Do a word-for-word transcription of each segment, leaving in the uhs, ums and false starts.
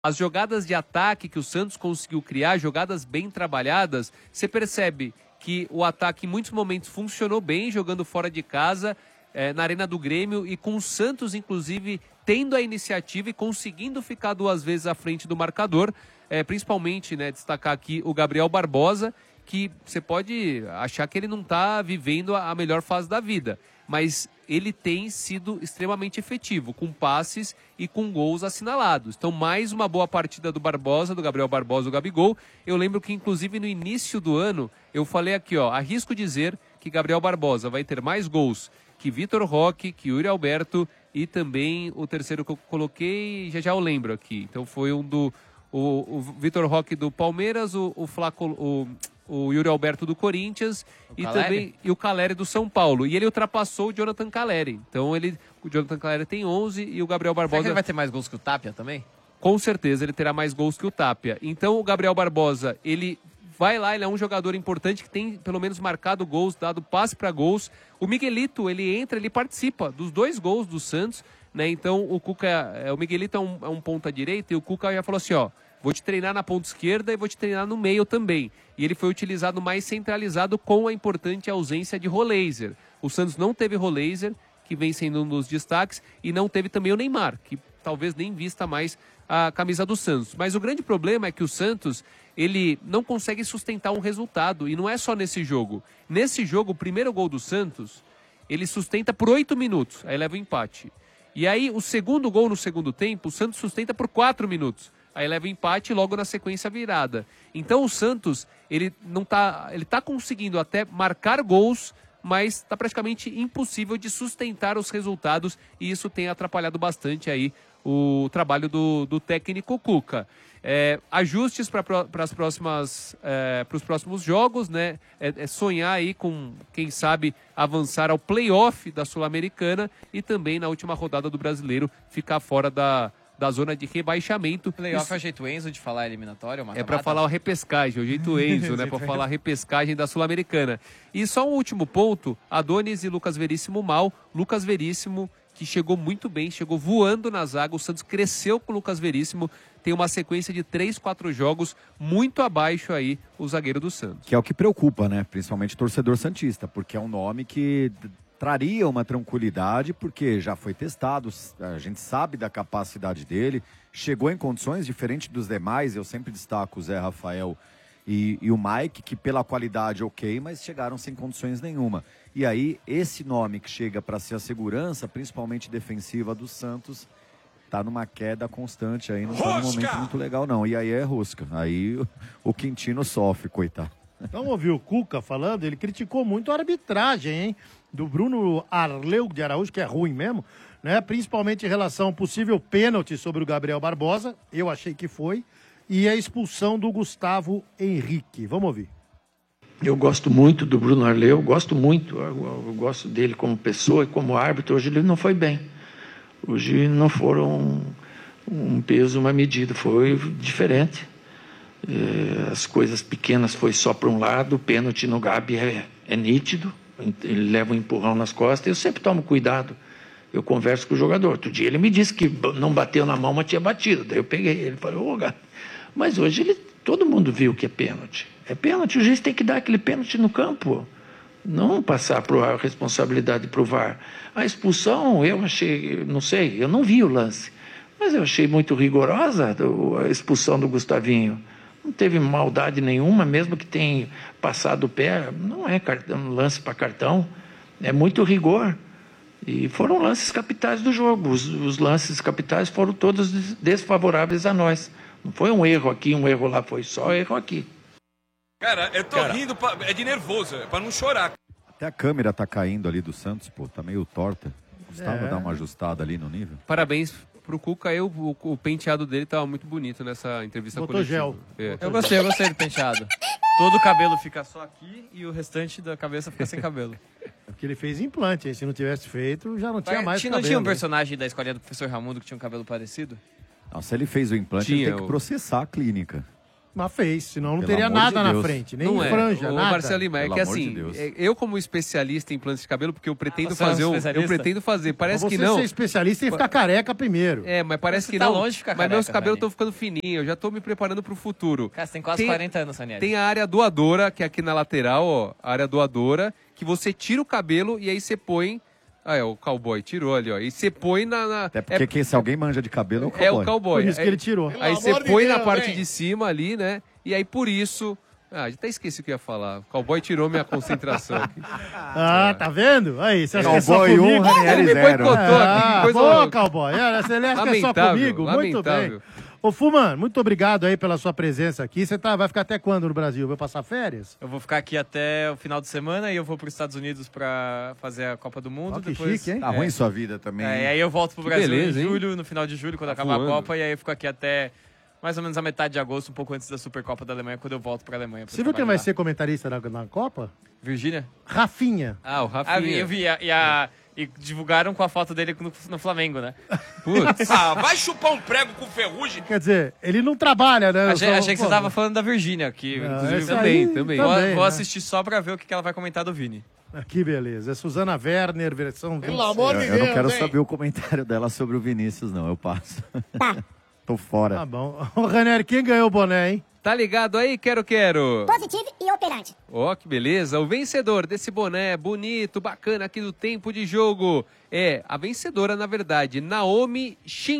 As jogadas de ataque que o Santos conseguiu criar, jogadas bem trabalhadas, você percebe que o ataque em muitos momentos funcionou bem, jogando fora de casa, é, na Arena do Grêmio, e com o Santos, inclusive, tendo a iniciativa e conseguindo ficar duas vezes à frente do marcador, é, principalmente, né, destacar aqui o Gabriel Barbosa, que você pode achar que ele não está vivendo a melhor fase da vida, mas ele tem sido extremamente efetivo, com passes e com gols assinalados. Então, mais uma boa partida do Barbosa, do Gabriel Barbosa, do Gabigol. Eu lembro que, inclusive, no início do ano, eu falei aqui, ó, arrisco dizer que Gabriel Barbosa vai ter mais gols que Vitor Roque, que Yuri Alberto e também o terceiro que eu coloquei, já já eu lembro aqui. Então, foi um do... O, o Vitor Roque do Palmeiras, o, o Flaco... O, o Yuri Alberto do Corinthians e também e o Caleri do São Paulo. E ele ultrapassou o Jonathan Caleri. Então ele, o Jonathan Caleri tem onze e o Gabriel Barbosa... Será que ele vai ter mais gols que o Tapia também? Com certeza ele terá mais gols que o Tapia. Então o Gabriel Barbosa, ele vai lá, ele é um jogador importante que tem pelo menos marcado gols, dado passe para gols. O Miguelito, ele entra, ele participa dos dois gols do Santos, né? Então o Cuca, é, o Miguelito é um, é um ponta direita e o Cuca já falou assim, ó, vou te treinar na ponta esquerda e vou te treinar no meio também. E ele foi utilizado mais centralizado com a importante ausência de Roleiser. O Santos não teve Roleiser, que vem sendo um dos destaques, e não teve também o Neymar, que talvez nem vista mais a camisa do Santos. Mas o grande problema é que o Santos, ele não consegue sustentar um resultado, e não é só nesse jogo. Nesse jogo, o primeiro gol do Santos, ele sustenta por oito minutos, aí leva o empate. E aí, o segundo gol no segundo tempo, o Santos sustenta por quatro minutos. Aí leva o empate e logo na sequência a virada. Então o Santos, ele não tá, ele tá conseguindo até marcar gols, mas está praticamente impossível de sustentar os resultados e isso tem atrapalhado bastante aí o trabalho do, do técnico Cuca. É, ajustes para as próximas, é, para os próximos jogos, né? É, é sonhar aí com, quem sabe, avançar ao play-off da Sul-Americana e também na última rodada do Brasileiro ficar fora da da zona de rebaixamento. Playoff Isso... é o jeito Enzo de falar eliminatório? É para falar a repescagem, o jeito Enzo, né? Para falar a repescagem da Sul-Americana. E só um último ponto, Adonis e Lucas Veríssimo mal. Lucas Veríssimo, que chegou muito bem, chegou voando na zaga. O Santos cresceu com o Lucas Veríssimo. Tem uma sequência de três, quatro jogos muito abaixo aí, o zagueiro do Santos. Que é o que preocupa, né? Principalmente o torcedor santista, porque é um nome que traria uma tranquilidade, porque já foi testado, a gente sabe da capacidade dele, chegou em condições diferentes dos demais, eu sempre destaco o Zé Rafael e, e o Mike, que pela qualidade ok, mas chegaram sem condições nenhuma. E aí, esse nome que chega para ser a segurança, principalmente defensiva do Santos, tá numa queda constante aí, não tá num momento muito legal não. E aí é rosca, aí o, o Quintino sofre, coitado. Então, ouviu o Cuca falando, ele criticou muito a arbitragem, hein? Do Bruno Arleu de Araújo, que é ruim mesmo, né? Principalmente em relação ao possível pênalti sobre o Gabriel Barbosa, eu achei que foi, e a expulsão do Gustavo Henrique. Vamos ouvir. Eu gosto muito do Bruno Arleu, gosto muito, eu, eu gosto dele como pessoa e como árbitro. Hoje ele não foi bem. Hoje não foram um peso, uma medida, foi diferente. É, as coisas pequenas foi só para um lado, o pênalti no Gabi é, é nítido, ele leva um empurrão nas costas, eu sempre tomo cuidado, eu converso com o jogador. Outro dia ele me disse que não bateu na mão, mas tinha batido, daí eu peguei ele e falei, ô Gabi, mas hoje ele, todo mundo viu que é pênalti, é pênalti, o juiz tem que dar aquele pênalti no campo, não passar a responsabilidade para o V A R. A expulsão, eu achei, não sei, eu não vi o lance, mas eu achei muito rigorosa a expulsão do Gustavinho. Não teve maldade nenhuma, mesmo que tenha passado o pé, não é cartão, lance para cartão, é muito rigor. E foram lances capitais do jogo, os, os lances capitais foram todos desfavoráveis a nós. Não foi um erro aqui, um erro lá, foi só erro aqui. Cara, eu tô Cara. rindo, pra, é de nervoso, é pra não chorar. Até a câmera tá caindo ali do Santos, pô, tá meio torta. Gustavo É. dar uma ajustada ali no nível. Parabéns pro Cuca, eu, o, o penteado dele tava muito bonito nessa entrevista Botou coletiva. gel. É. Eu gostei, eu gostei do penteado. Todo o cabelo fica só aqui e o restante da cabeça fica sem cabelo. É porque ele fez implante, hein? Se não tivesse feito, já não tinha Mas, mais tinha, cabelo. Não tinha um hein? personagem da escolinha do professor Ramundo que tinha um cabelo parecido? Não, se ele fez o implante, Tinha, ele tem que o- processar a clínica. Mas fez, senão não Pelo teria amor nada de na Deus. frente, nem Não é. franja, Ô, nada. Marcelo Lima, é Pelo que amor de assim, Deus. é, eu como especialista em implantes de cabelo, porque eu pretendo você é um fazer, um, eu especialista? pretendo fazer, parece Pra que você não. ser especialista e ficar careca primeiro. É, mas parece Você que tá não. longe de ficar mas meus careca, cabelos Dani. estão ficando fininhos, eu já tô me preparando pro futuro. Cara, você tem quase Tem- quarenta anos, Sanieri. Tem a área doadora, que é aqui na lateral, ó, a área doadora, que você tira o cabelo e aí você põe... Ah, é, o cowboy tirou ali, ó. E você põe na... na- Até porque é, quem, se alguém manja de cabelo é o cowboy. é o cowboy. Por isso É- que ele tirou. Aí você põe na parte de cima ali, né? E aí por isso... Ah, até esqueci o que eu ia falar. O cowboy tirou minha concentração aqui. Ah, tá vendo? Aí, você acha que é só Cowboy um, comigo? Ranieri Ele me zero. boicotou aqui. Ah, que coisa boa, louca. cowboy. É, você acha que é só Lamentável, comigo? Muito bem. lamentável. Ô, Fuman, muito obrigado aí pela sua presença aqui. Você tá, vai ficar até quando no Brasil? Vai passar férias? Eu vou ficar aqui até o final de semana e eu vou para os Estados Unidos para fazer a Copa do Mundo. Ó, que depois, chique, hein? Tá ruim sua vida também. É, hein? e aí eu volto pro Que Brasil beleza, em hein? julho, no final de julho, quando Tá acabar voando. a Copa, e aí eu fico aqui até mais ou menos a metade de agosto, um pouco antes da Supercopa da Alemanha, quando eu volto pra Alemanha. pra Você viu quem trabalhar vai lá. ser comentarista na, na Copa? Virgínia? Rafinha. Ah, o Ah, Rafinha. eu vi, e, a- e, a- e divulgaram com a foto dele no, no Flamengo, né? Putz. Ah, vai chupar um prego com ferrugem. Quer dizer, ele não trabalha, né? Eu Achei, só- achei que você pô, tava falando da Virgínia, que Ah, inclusive esse também, aí também. vou, também, vou né? assistir só pra ver o que que ela vai comentar do Vini. Ah, que beleza. É Suzana Werner, versão... Pelo amor Eu, de eu não Deus, quero hein? saber o comentário dela sobre o Vinícius, não. Eu passo. Tô fora. Tá bom. Ô, Ranieri, quem ganhou o boné, hein? Tá ligado aí? Quero, quero. Positivo e operante. Ó, que beleza. O vencedor desse boné bonito, bacana aqui do tempo de jogo é a vencedora, na verdade, Naomi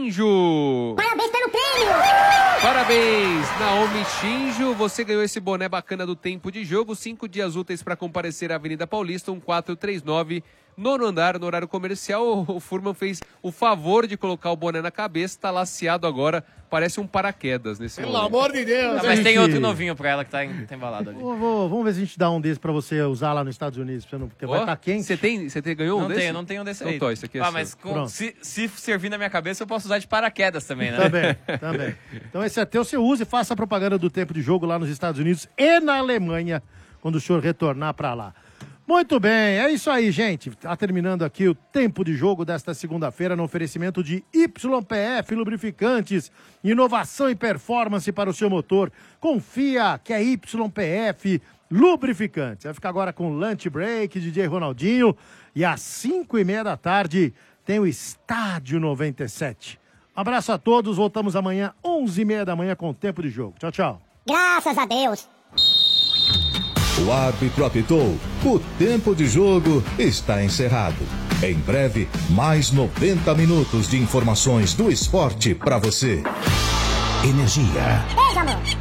Shinju. Parabéns pelo prêmio! Parabéns, Naomi Shinju. Você ganhou esse boné bacana do tempo de jogo. Cinco dias úteis para comparecer à Avenida Paulista, um quatro três nove, nono andar, no horário comercial. O Furman fez o favor de colocar o boné na cabeça. Tá laceado agora. Parece um paraquedas nesse Pelo momento. amor de Deus, Ah, mas hein? tem que- outro novinho pra ela que tá, em- tá embalado ali. Vou- vou- vamos ver se a gente dá um desse pra você usar lá nos Estados Unidos, pra você não- porque vai Ó, estar quente. Você tem, você tem, ganhou um Não desse? tenho, não tenho um desse aí. Então, tó, esse aqui é ah, seu. mas com- Pronto. se, se servir na minha cabeça, eu posso usar de paraquedas também, né? Também, também. Então esse é teu, você use e faça a propaganda do tempo de jogo lá nos Estados Unidos e na Alemanha, quando o senhor retornar pra lá. Muito bem, é isso aí, gente. Tá terminando aqui o tempo de jogo desta segunda-feira no oferecimento de Y P F Lubrificantes, inovação e performance para o seu motor. Confia que é Y P F Lubrificantes. Vai ficar agora com Lunch Break, D J Ronaldinho, e às cinco e meia da tarde tem o Estádio noventa e sete. Abraço a todos, voltamos amanhã, onze e meia da manhã com o tempo de jogo. Tchau, tchau. Graças a Deus. O árbitro apitou. O tempo de jogo está encerrado. Em breve, mais noventa minutos de informações do esporte para você. Energia. Beijo, amor.